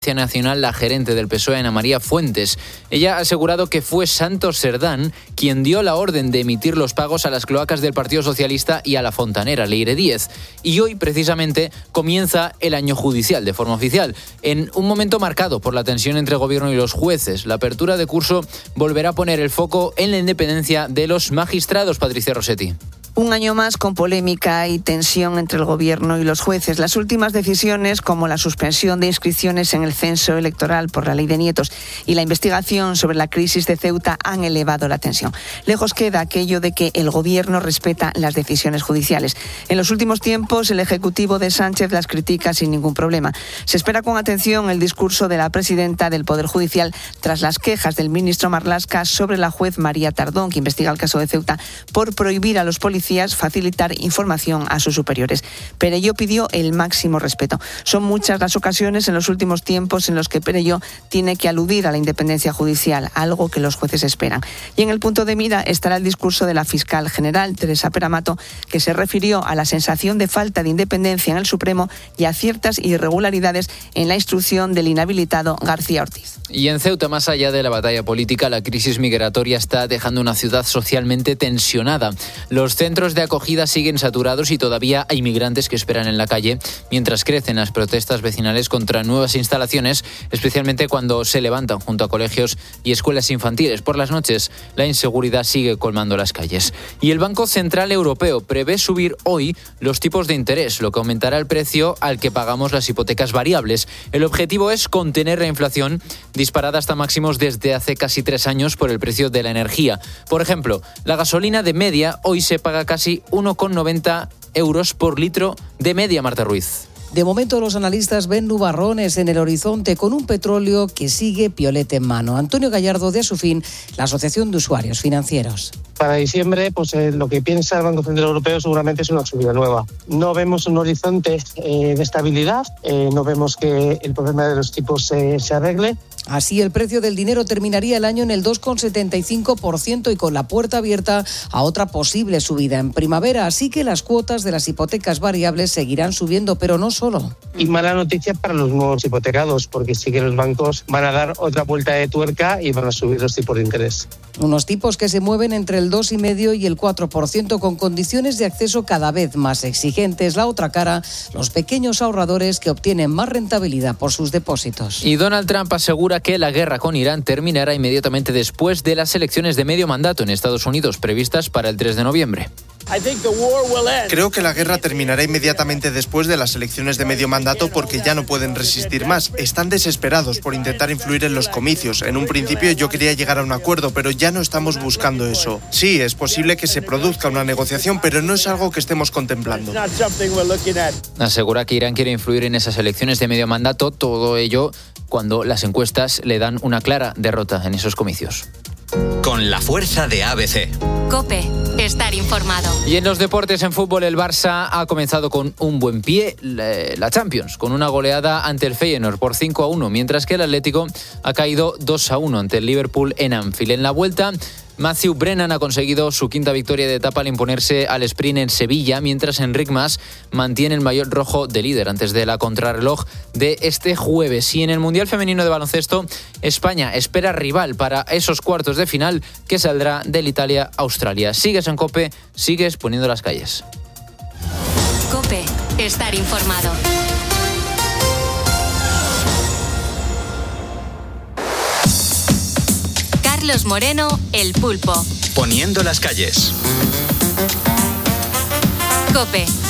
Audiencia Nacional la gerente del PSOE, Ana María Fuentes. Ella ha asegurado que fue Santos Cerdán quien dio la orden de emitir los pagos a las cloacas del Partido Socialista y a la fontanera Leire Díez. Y hoy, precisamente, comienza el año judicial de forma oficial, en un momento marcado por la tensión entre el Gobierno y los jueces. La apertura de curso volverá a poner el foco en la independencia de los magistrados. Patricia Rossetti. Un año más con polémica y tensión entre el Gobierno y los jueces. Las últimas decisiones, como la suspensión de inscripciones en el censo electoral por la ley de nietos y la investigación sobre la crisis de Ceuta, han elevado la tensión. Lejos queda aquello de que el Gobierno respeta las decisiones judiciales. En los últimos tiempos, el Ejecutivo de Sánchez las critica sin ningún problema. Se espera con atención el discurso de la presidenta del Poder Judicial tras las quejas del ministro Marlaska sobre la juez María Tardón, que investiga el caso de Ceuta, por prohibir a los policías facilitar información a sus superiores. Perelló pidió el máximo respeto. Son muchas las ocasiones en los últimos tiempos en los que Perelló tiene que aludir a la independencia judicial, algo que los jueces esperan. Y en el punto de mira estará el discurso de la fiscal general, Teresa Peramato, que se refirió a la sensación de falta de independencia en el Supremo y a ciertas irregularidades en la instrucción del inhabilitado García Ortiz. Y en Ceuta, más allá de la batalla política, la crisis migratoria está dejando una ciudad socialmente tensionada. Los centros de acogida siguen saturados y todavía hay migrantes que esperan en la calle, mientras crecen las protestas vecinales contra nuevas instalaciones, especialmente cuando se levantan junto a colegios y escuelas infantiles. Por las noches, la inseguridad sigue colmando las calles. Y el Banco Central Europeo prevé subir hoy los tipos de interés, lo que aumentará el precio al que pagamos las hipotecas variables. El objetivo es contener la inflación, disparada hasta máximos desde hace casi 3 años por el precio de la energía. Por ejemplo, la gasolina de media hoy se paga casi 1,90 euros por litro de media, Marta Ruiz. De momento los analistas ven nubarrones en el horizonte con un petróleo que sigue piolete en mano. Antonio Gallardo, de Asufin, la Asociación de Usuarios Financieros. Para diciembre, lo que piensa el Banco Central Europeo seguramente es una subida nueva. No vemos un horizonte de estabilidad, no vemos que el problema de los tipos se arregle. Así, el precio del dinero terminaría el año en el 2,75% y con la puerta abierta a otra posible subida en primavera. Así que las cuotas de las hipotecas variables seguirán subiendo, pero no solo. Y mala noticia para los nuevos hipotecados, porque sí que los bancos van a dar otra vuelta de tuerca y van a subir los tipos de interés. Unos tipos que se mueven entre el 2,5% y el 4%, con condiciones de acceso cada vez más exigentes. La otra cara, los pequeños ahorradores que obtienen más rentabilidad por sus depósitos. Y Donald Trump asegura que la guerra con Irán terminará inmediatamente después de las elecciones de medio mandato en Estados Unidos previstas para el 3 de noviembre. Creo que la guerra terminará inmediatamente después de las elecciones de medio mandato porque ya no pueden resistir más. Están desesperados por intentar influir en los comicios. En un principio yo quería llegar a un acuerdo, pero ya no estamos buscando eso. Sí, es posible que se produzca una negociación, pero no es algo que estemos contemplando. Asegura que Irán quiere influir en esas elecciones de medio mandato, todo ello cuando las encuestas le dan una clara derrota en esos comicios. Con la fuerza de ABC. COPE. Estar informado. Y en los deportes, en fútbol, el Barça ha comenzado con un buen pie la Champions, con una goleada ante el Feyenoord por 5-1, mientras que el Atlético ha caído 2-1 ante el Liverpool en Anfield. En la vuelta, Matthew Brennan ha conseguido su 5ª victoria de etapa al imponerse al sprint en Sevilla, mientras Enric Mas mantiene el maillot rojo de líder antes de la contrarreloj de este jueves. Y en el Mundial Femenino de Baloncesto, España espera rival para esos cuartos de final que saldrá del Italia-Australia. Sigues en COPE, sigues poniendo las calles. COPE. Estar informado. Carlos Moreno, El Pulpo. Poniendo las calles. COPE.